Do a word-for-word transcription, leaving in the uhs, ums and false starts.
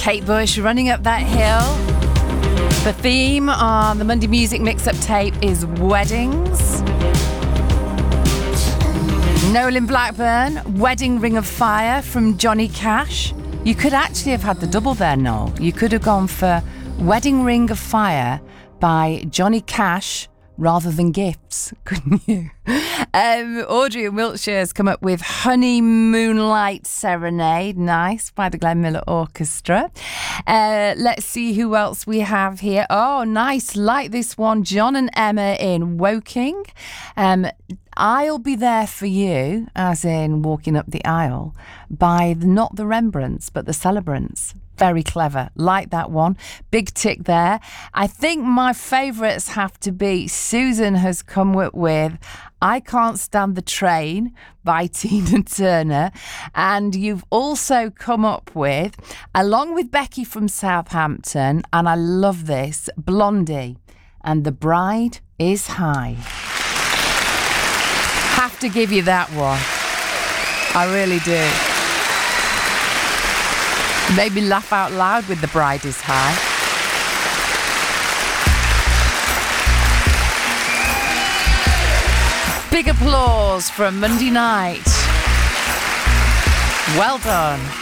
Kate Bush, Running Up That Hill. The theme on the Monday Music Mix-Up tape is weddings. Nolan Blackburn, Wedding Ring of Fire from Johnny Cash. You could actually have had the double there, Noel. You could have gone for Wedding Ring of Fire by Johnny Cash rather than Gifts, couldn't you? Um, Audrey in Wiltshire has come up with Honey Moonlight Serenade, nice, by the Glenn Miller Orchestra. Uh, let's see who else we have here. Oh, nice, like this one, John and Emma in Woking. Um, I'll Be There For You, as in walking up the aisle, by the, not the Rembrandts, but the Celebrants. Very clever. Like that one. Big tick there. I think my favourites have to be, Susan has come up with I Can't Stand the Train by Tina Turner. And you've also come up with, along with Becky from Southampton, and I love this, Blondie and The Bride Is High. Have to give you that one. I really do. Made me laugh out loud with The Bride Is High. Big applause from Monday night. Well done.